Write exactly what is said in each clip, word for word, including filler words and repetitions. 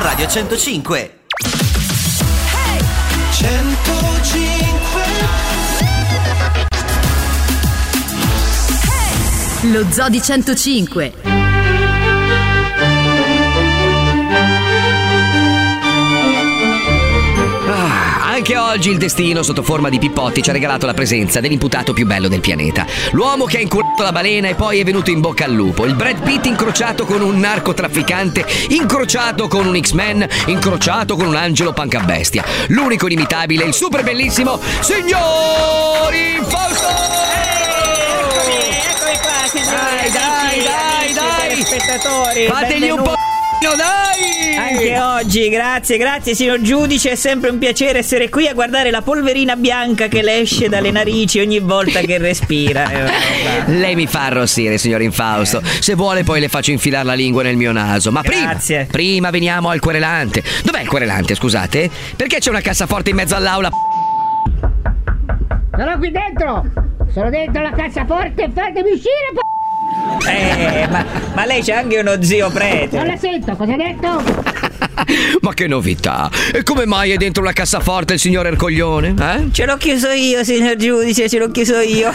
Radio centocinque. centocinque. Lo Zoo di centocinque. Anche oggi il destino, sotto forma di Pippotti, ci ha regalato la presenza dell'imputato più bello del pianeta. L'uomo che ha inculato la balena e poi è venuto in bocca al lupo. Il Brad Pitt incrociato con un narcotrafficante, incrociato con un X-Men, incrociato con un angelo pancabestia. L'unico inimitabile, il super bellissimo signor Infausto! Eccomi, eccomi qua, signori. Dai, dai, dai, dai! Spettatori, fategli un po', dai! Anche oggi, grazie, grazie signor giudice, è sempre un piacere essere qui a guardare la polverina bianca che le esce dalle narici ogni volta che respira. Lei mi fa arrossire, signor Infausto. Se vuole poi le faccio infilare la lingua nel mio naso. Ma prima, Grazie. prima veniamo al querelante. Dov'è il querelante, scusate? Perché c'è una cassaforte in mezzo all'aula? Sono qui dentro! Sono dentro la cassaforte, fatemi uscire, p***o! Eh, ma, ma lei c'è anche uno zio prete. Non la sento, cosa hai detto? Ma che novità! E come mai è dentro la cassaforte il signor Ercoglione? Eh? Ce l'ho chiuso io, signor giudice, ce l'ho chiuso io.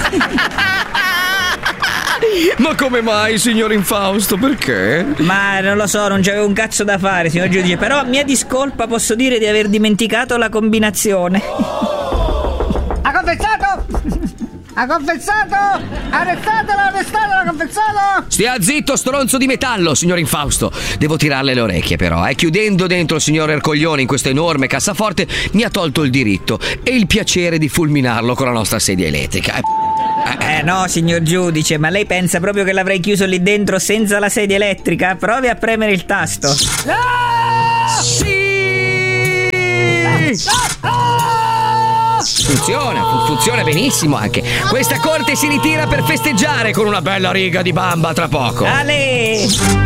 Ma come mai, signor Infausto? Perché? Ma non lo so, non c'avevo un cazzo da fare, signor giudice. Però a mia discolpa posso dire di aver dimenticato la combinazione. Ha confessato? Ha confessato? Arrestatelo, arrestatelo, ha confessato? Stia zitto, stronzo di metallo, signor Infausto. Devo tirarle le orecchie, però. Eh. Chiudendo dentro il signor Ercoglione in questa enorme cassaforte, mi ha tolto il diritto e il piacere di fulminarlo con la nostra sedia elettrica. Eh, eh no, signor giudice, ma lei pensa proprio che l'avrei chiuso lì dentro senza la sedia elettrica? Provi a premere il tasto. No! Sì! No! Funziona, funziona benissimo anche. Questa corte si ritira per festeggiare con una bella riga di bamba tra poco. Ale!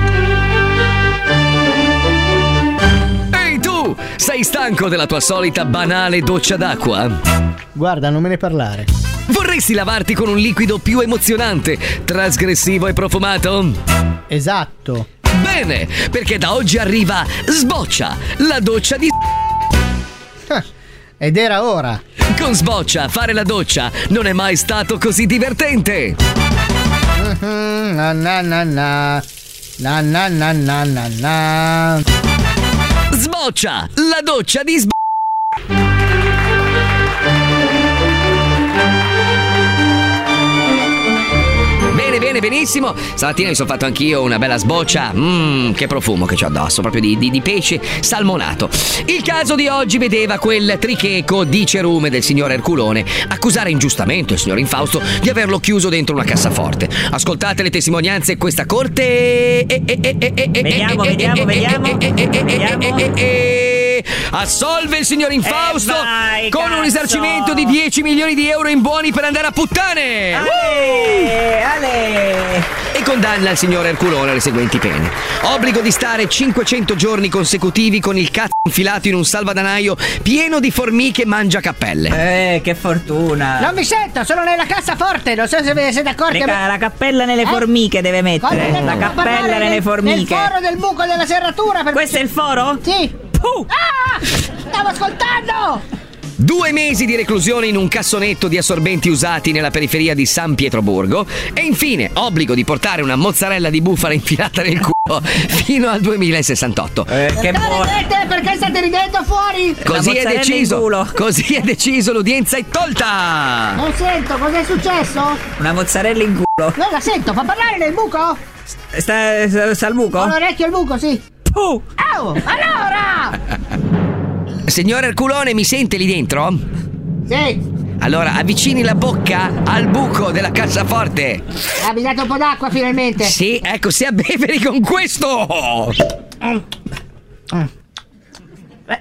Ehi tu, sei stanco della tua solita banale doccia d'acqua? Guarda, non me ne parlare. Vorresti lavarti con un liquido più emozionante, trasgressivo e profumato? Esatto. Bene, perché da oggi arriva Sboccia, la doccia di... Ed era ora. Con Sboccia fare la doccia non è mai stato così divertente. Na na na na. Na na na na na na. Sboccia, la doccia di Sboccia. Bene, bene, benissimo. Stamattina mi sono fatto anch'io una bella sboccia. Mmm, che profumo che c'ho addosso, proprio di, di, di pesce salmonato. Il caso di oggi vedeva quel tricheco di cerume del signor Erculone accusare ingiustamente il signor Infausto di averlo chiuso dentro una cassaforte. Ascoltate le testimonianze, questa corte. Vediamo, vediamo, vediamo. Assolve il signor Infausto eh vai, con cazzo. un risarcimento di dieci milioni di euro in buoni per andare a puttane. Ale, ale. E condanna il signor Erculone alle seguenti pene: obbligo di stare cinquecento giorni consecutivi con il cazzo infilato in un salvadanaio pieno di formiche mangiacappelle. Eh, che fortuna. Non mi sento, sono nella cassaforte, non so se ve ne siete accorti. Le ca- la cappella nelle Eh? formiche deve mettere. Cosa? La cappella Parlare nelle nel- formiche. Nel foro del buco della serratura. Per... Questo è il foro? Sì. Puh. Ah! Stavo ascoltando! Due mesi di reclusione in un cassonetto di assorbenti usati nella periferia di San Pietroburgo. E infine obbligo di portare una mozzarella di bufala infilata nel culo fino al duemilasessantotto. Eh, che State buono. ridete, perché state ridendo fuori? Così è mozzarella in deciso. culo. Così è deciso, l'udienza è tolta. Non sento, cos'è successo? Una mozzarella in culo. Non la sento, fa parlare nel buco? Sta, sta, sta al buco? Ho l'orecchio al buco, sì. Puh. Oh, allora! Signor Erculone, mi sente lì dentro? Sì, Allora avvicini la bocca al buco della cassaforte. ha dato un po' d'acqua finalmente. Sì, ecco, si abbeveri con questo. Beh.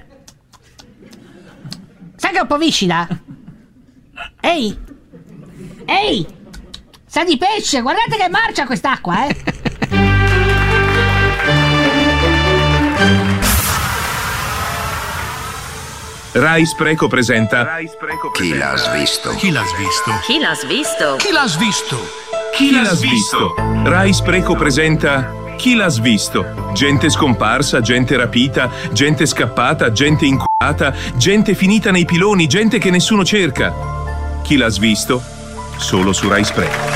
Sai che è un po' viscida? Ehi! Ehi! Sa di pesce, guardate che marcia quest'acqua, eh! Rai Spreco presenta Chi l'ha svisto? Chi l'ha svisto? Chi l'ha svisto? Chi l'ha svisto? Chi l'ha svisto? Rai Spreco presenta Chi l'ha svisto? Gente scomparsa, gente rapita, gente scappata, gente inculata, gente finita nei piloni, gente che nessuno cerca. Chi l'ha svisto? Solo su Rai Spreco.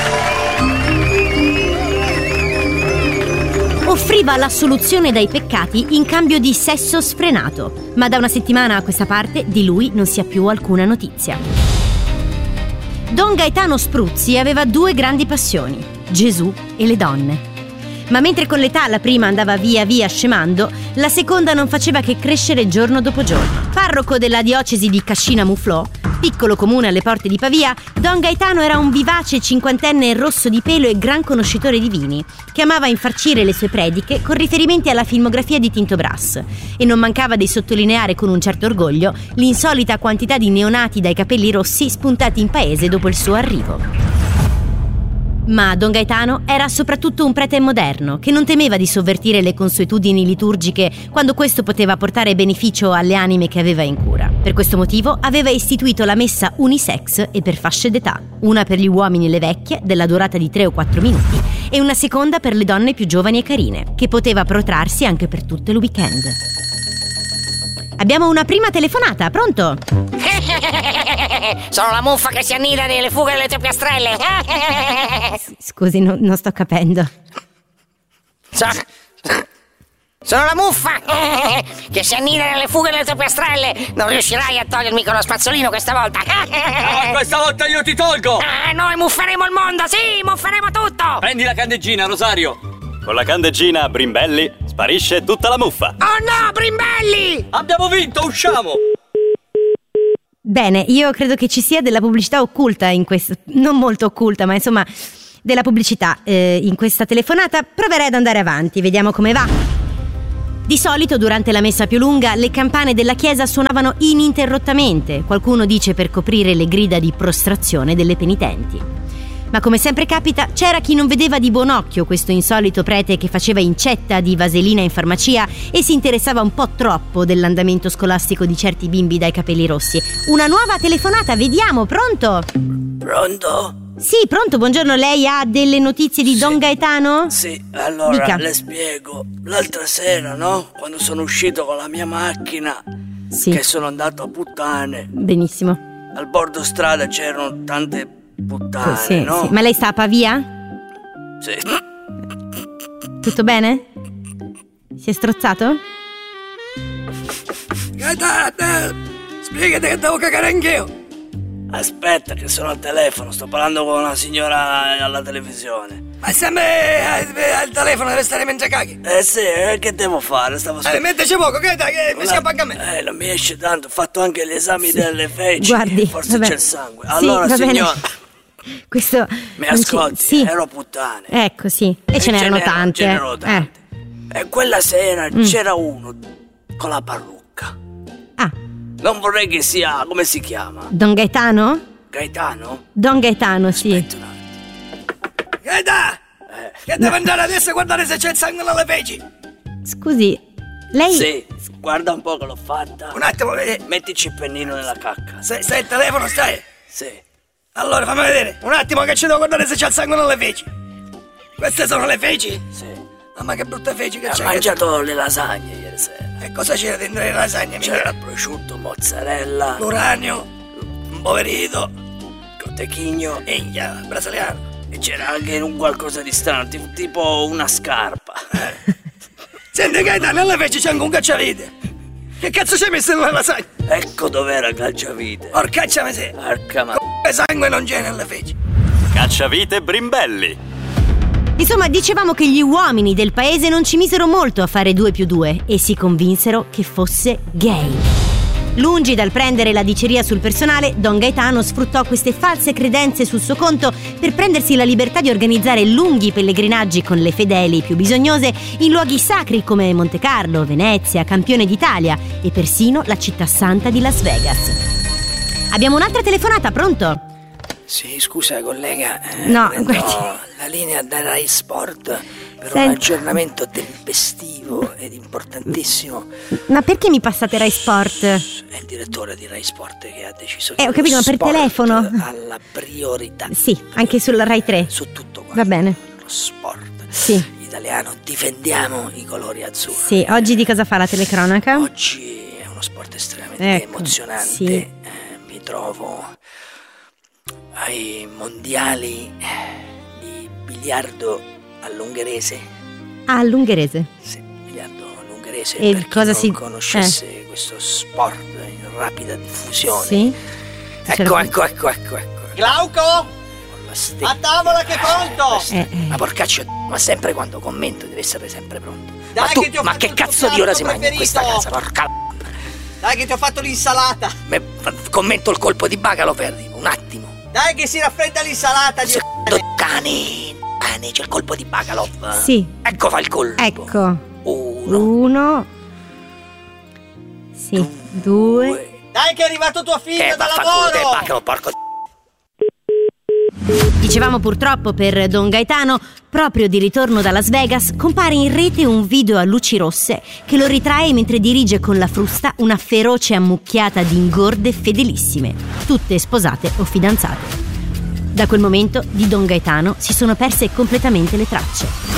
Offriva la soluzione dai peccati in cambio di sesso sfrenato, ma da una settimana a questa parte di lui non si ha più alcuna notizia. Don Gaetano Spruzzi aveva due grandi passioni: Gesù e le donne. Ma mentre con l'età la prima andava via via scemando, la seconda non faceva che crescere giorno dopo giorno. Parroco della diocesi di Cascina Muflò, piccolo comune alle porte di Pavia, Don Gaetano era un vivace cinquantenne rosso di pelo e gran conoscitore di vini, che amava infarcire le sue prediche con riferimenti alla filmografia di Tinto Brass, e non mancava di sottolineare con un certo orgoglio l'insolita quantità di neonati dai capelli rossi spuntati in paese dopo il suo arrivo. Ma Don Gaetano era soprattutto un prete moderno che non temeva di sovvertire le consuetudini liturgiche quando questo poteva portare beneficio alle anime che aveva in cura. Per questo motivo aveva istituito la messa unisex e per fasce d'età, una per gli uomini e le vecchie della durata di tre o quattro minuti e una seconda per le donne più giovani e carine, che poteva protrarsi anche per tutto il weekend. Abbiamo una prima telefonata, pronto? Sono la muffa che si annida nelle fughe delle tue piastrelle. Scusi, no, non sto capendo. So, sono la muffa che si annida nelle fughe delle tue piastrelle. Non riuscirai a togliermi con lo spazzolino questa volta. Ah, questa volta io ti tolgo. Ah, noi mufferemo il mondo, sì, mufferemo tutto. Prendi la candeggina, Rosario. Con la candeggina Brimbelli sparisce tutta la muffa. Oh no, Brimbelli! Abbiamo vinto, usciamo! Bene, io credo che ci sia della pubblicità occulta in questo, non molto occulta, ma insomma della pubblicità eh, in questa telefonata. Proverei ad andare avanti, vediamo come va. Di solito durante la messa più lunga le campane della chiesa suonavano ininterrottamente, qualcuno dice per coprire le grida di prostrazione delle penitenti. Ma come sempre capita, c'era chi non vedeva di buon occhio questo insolito prete che faceva incetta di vaselina in farmacia e si interessava un po' troppo dell'andamento scolastico di certi bimbi dai capelli rossi. Una nuova telefonata, vediamo, pronto? Pronto? Sì, pronto, buongiorno, lei ha delle notizie di sì. Don Gaetano? Sì, allora Dica. Le spiego. L'altra sera, no? Quando sono uscito con la mia macchina, sì. Che sono andato a puttane. Benissimo. Al bordo strada c'erano tante puttane, sì, no? Sì. Ma lei sta a Pavia? Sì. Tutto bene? Si è strozzato? Gaetano, spiegati che devo cagare anch'io. Aspetta che sono al telefono, sto parlando con una signora alla televisione. Ma sempre al telefono deve stare mentre caghi? Eh sì, eh, che devo fare? Stavo aspettando. Eh, metteci poco, Gaetano, che mi scappa anche a me. Eh, non mi esce tanto, ho fatto anche gli esami sì. delle feci. Guardi, forse vabbè. C'è il sangue. Allora, sì, signora. Questo mi ascolti, ci... sì. Ero puttane. Ecco, sì. E, e ce n'erano tante. Ce n'erano tante. Eh. E quella sera mm. c'era uno con la parrucca. Ah. Non vorrei che sia, come si chiama? Don Gaetano? Gaetano? Don Gaetano, sì. Aspetta un attimo. Gaetano! Eh. Che devo andare adesso a guardare se c'è il sangue nelle feci. Scusi, lei... Sì, guarda un po' che l'ho fatta. Un attimo, eh. Mettici il pennino nella cacca. Stai, stai al telefono, stai? Sì. Allora, fammi vedere. Un attimo che ci devo guardare se c'è il sangue nelle feci. Queste sono le feci? Sì. Mamma che brutte feci che c'è. Ho mangiato che... le lasagne ieri sera. E cosa c'era dentro le lasagne? C'era prosciutto, mozzarella, l'uranio, un poverito, cotechigno, eglia, brasiliano. E c'era anche un qualcosa di strano, tipo, tipo una scarpa. Eh. Senti Gaetano, nelle feci c'è anche un cacciavite. Che cazzo c'hai messo nella lasagna? Ecco dov'era il cacciavite. Porcaccia me se. Porca ma... Come sangue non c'è nelle feci. Cacciavite Brimbelli. Insomma, dicevamo che gli uomini del paese non ci misero molto a fare due più due e si convinsero che fosse gay. Lungi dal prendere la diceria sul personale, Don Gaetano sfruttò queste false credenze sul suo conto per prendersi la libertà di organizzare lunghi pellegrinaggi con le fedeli più bisognose in luoghi sacri come Monte Carlo, Venezia, Campione d'Italia e persino la città santa di Las Vegas. Abbiamo un'altra telefonata, pronto? Sì, scusa collega, eh, no, guardi. La linea da Rai Sport per Senti. un aggiornamento tempestivo ed importantissimo. Ma perché mi passate Rai Sport? È il direttore di Rai Sport che ha deciso che eh, ho capito, ma per telefono? Alla priorità. Sì, anche sulla Rai tre. Su tutto, guarda. Va bene. Lo sport. Sì. I italiano, difendiamo i colori azzurri. Sì, oggi di cosa fa la telecronaca? Oggi è uno sport estremamente ecco, emozionante. Sì. Eh, mi trovo ai mondiali di biliardo all'ungherese. Ah, all'ungherese. Sì, biliardo all'ungherese. E per chi cosa non si conoscesse eh. questo sport in rapida diffusione. Sì. Ecco, ecco, ecco, ecco, ecco. Glauco! A tavola che è pronto! Eh, eh. Ma porcaccio, ma sempre quando commento deve essere sempre pronto. Dai, ma tu, che ti ho ma fatto che il cazzo tuo di ora piatto si mangia in questa preferito? casa? Porca. Dai che ti ho fatto l'insalata! Me, commento il colpo di bacalo per un attimo. Dai che si raffredda l'insalata di cane! Cane, c'è il colpo di bacalo. Sì. Ecco fa il colpo. Ecco. Uno. Uno. Sì. Due. Due. Dai che è arrivato tuo figlio Eh, da vaffanculo te, lavoro! bacalo, porco. Dicevamo purtroppo per Don Gaetano, proprio di ritorno da Las Vegas, compare in rete un video a luci rosse che lo ritrae mentre dirige con la frusta una feroce ammucchiata di ingorde fedelissime, tutte sposate o fidanzate. Da quel momento di Don Gaetano si sono perse completamente le tracce.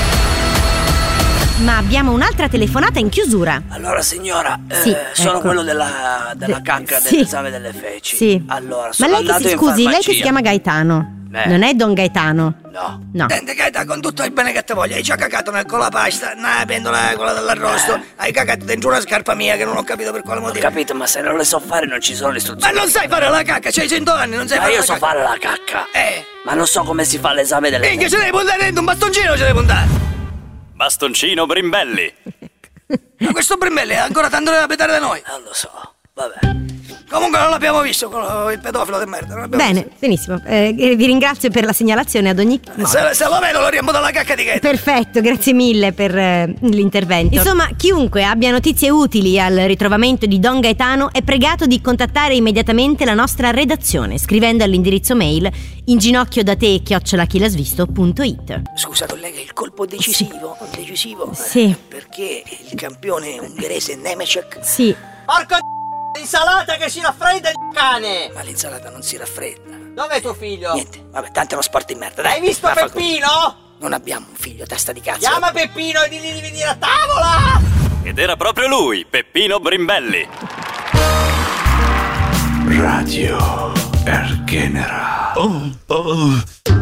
Ma abbiamo un'altra telefonata in chiusura. Allora signora, Sì, eh, sono ecco. quello della, della De- cacca sì. dell'esame delle feci. Sì. Allora, Ma sono lei che andato si in scusi, lei che si farmacia. chiama Gaetano. Eh. Non è Don Gaetano. No. No. Senti Gaeta, con tutto il bene che ti voglio, hai già cacato nel con la pasta, nella pentola quella dell'arrosto, Eh. hai cacato dentro una scarpa mia che non ho capito per quale motivo. Ho capito, ma se non le so fare non ci sono le istruzioni. Ma non sai fare la cacca, c'hai cento anni, non sai Ma fare io la so cacca. fare la cacca. Eh. Ma non so come si fa l'esame delle Minchia, ce devi puntare dentro un bastoncino, ce devi puntare. Bastoncino Brimbelli. Ma questo Brimbelli è ancora tanto da petare da noi. Non lo so, vabbè. Comunque non l'abbiamo visto, con il pedofilo di merda. Non l'abbiamo Bene, benissimo. Eh, vi ringrazio per la segnalazione ad ogni visto. Se, se lo vedo lo riempo dalla cacca di Gaeta. Perfetto, grazie mille per eh, l'intervento. Insomma, chiunque abbia notizie utili al ritrovamento di Don Gaetano è pregato di contattare immediatamente la nostra redazione scrivendo all'indirizzo mail inginocchiodate chiocciola chilasvisto punto it. Scusa collega, il colpo decisivo, decisivo. Sì. eh, Perché il campione ungherese Nemecek. Sì. Porco l'insalata che si raffredda il cane! Ma l'insalata non si raffredda. Dov'è tuo figlio? Niente, vabbè, tanto è uno sport in merda, dai. Hai visto vaffanculo. Peppino? Non abbiamo un figlio, testa di cazzo. Chiama Peppino e digli di venire a tavola! Ed era proprio lui, Peppino Brimbelli. Radio Ergenera. Oh, oh.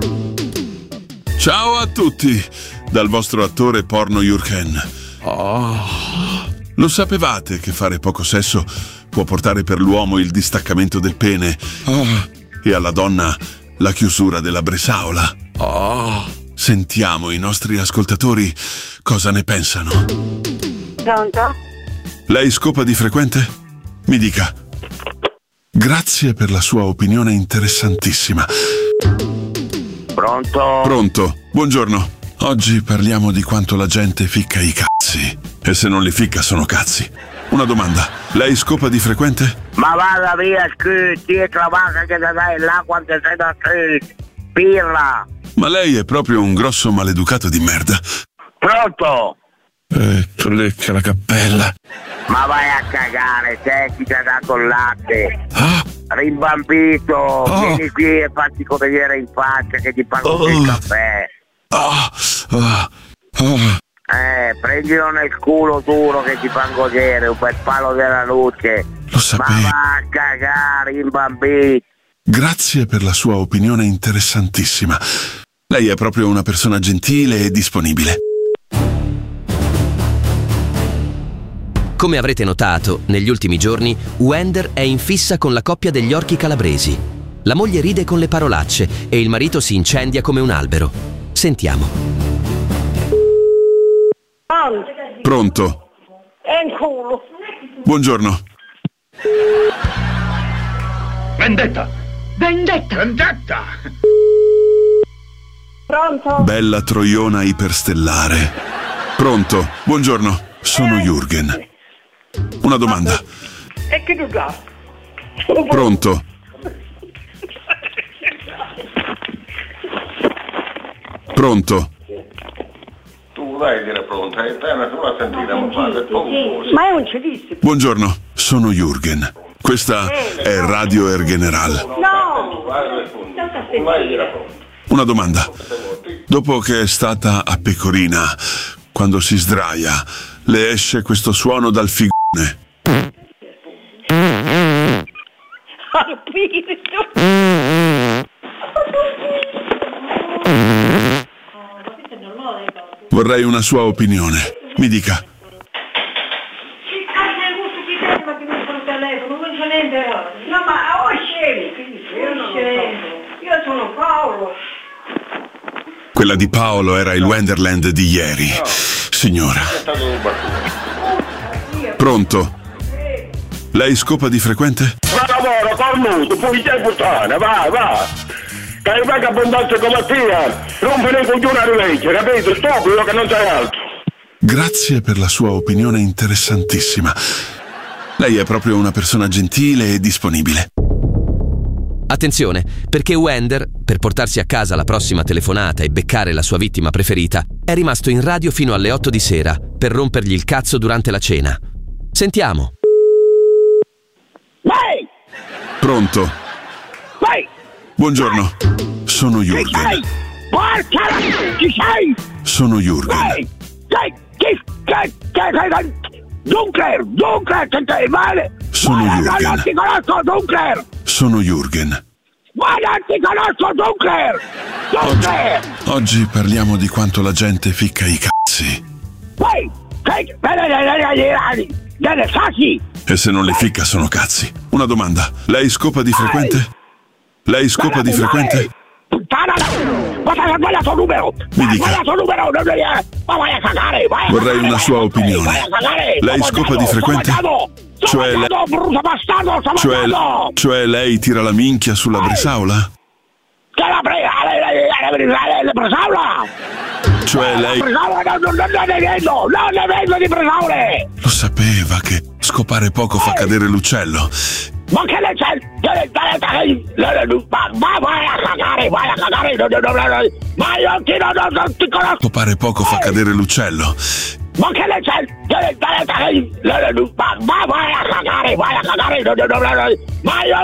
Ciao a tutti, dal vostro attore porno Jürgen. Oh. Lo sapevate che fare poco sesso può portare per l'uomo il distaccamento del pene Oh. e alla donna la chiusura della bresaola? Oh. Sentiamo i nostri ascoltatori cosa ne pensano. Pronto? Lei scopa di frequente? Mi dica. Grazie per la sua opinione interessantissima. Pronto? Pronto, buongiorno. Oggi parliamo di quanto la gente ficca i cazzi. E se non li ficca sono cazzi. Una domanda, lei scopa di frequente? Ma vada via, scusi, dietro la vacca che ti dai là quando sei da scusi. Pirla. Ma lei è proprio un grosso maleducato di merda. Pronto? Eh, tu lecca la cappella. Ma vai a cagare, senti, ti ha dato il latte. Ah. Rimbambito, Oh. vieni qui e fatti corriere in faccia che ti pago Oh. il caffè. Ah. Ah. Ah. Eh, prendilo nel culo duro che ti fa godere, un bel palo della luce. Lo sapevo. Ma va a cagare, rimbambito. Grazie per la sua opinione interessantissima. Lei è proprio una persona gentile e disponibile. Come avrete notato, negli ultimi giorni Wender è in fissa con la coppia degli orchi calabresi. La moglie ride con le parolacce e il marito si incendia come un albero. Sentiamo. Pronto? È in culo. Buongiorno. Vendetta. Vendetta. Vendetta. Pronto? Bella troiona iperstellare. Pronto? Buongiorno, sono Jürgen. Una domanda. E che tu dà? Pronto? Pronto? Tu dai dire pronta, e te una tua sentita un po'. Ma è un cedissimo. Buongiorno, sono Jürgen. Questa è Radio Ergeneral. No! Vai dire pronta. Una domanda. Dopo che è stata a Pecorina, quando si sdraia, le esce questo suono dal figone? Vorrei una sua opinione. Mi dica. No, ma oh, scemi, io non io sono Paolo. Quella di Paolo era il Wonderland di ieri. Signora. Pronto? Lei scopa di frequente? Va lavoro, cornuto, poi sei puttana, va, va. Che hai vagabondato come Mattia, rompere i coglioni a rilegge, capito? Stupido che non sai altro. Grazie per la sua opinione interessantissima. Lei è proprio una persona gentile e disponibile. Attenzione, perché Wender, per portarsi a casa la prossima telefonata e beccare la sua vittima preferita, è rimasto in radio fino alle otto di sera per rompergli il cazzo durante la cena. Sentiamo. Vai! Pronto? Vai! Buongiorno, sono Chi Jürgen. sei? Porca la... Chi sei? Sono Jürgen. Vai! Chi? Chi? Che? Che? Dunker! Dunker! Che sei male? Sono Ma Jürgen. non ti conosco, Dunker! Sono Jürgen. Ma non ti conosco, Dunker! Dunker! Oggi parliamo di quanto la gente ficca i cazzi. Vai! Che? Delle sassi! E se non li ficca sono cazzi. Una domanda. Lei scopa di frequente? Lei scopa di frequente? Puttana! Guarda, guarda il suo numero! Mi dica. Guarda il suo numero! Non devi... Ma vai a cagare! Vai a Vorrei cagare, una sua vai a opinione. cagare! Lei Sto scopa mangiando, di frequente? Sto mangiando! Sto Cioè le- mangiando, brutto bastardo! Sto Cioè, mangiando! cioè lei tira la minchia sulla Bresaola? Che la presa! La Bresaola! Cioè lei... La Bresaola non, non, non ne vendo! Non ne vendo di Bresaole! Lo sapeva che scopare poco fa cadere l'uccello. Ma che le c'è? Ma vai a cagare! Vai a cagare! Non, non, non, non, ma io ti, non, non, non ti conosco! Scopare poco fa cadere l'uccello. Ma che le c'è? Ma vai a cagare! Vai a cagare! Non, non, non, non, ma io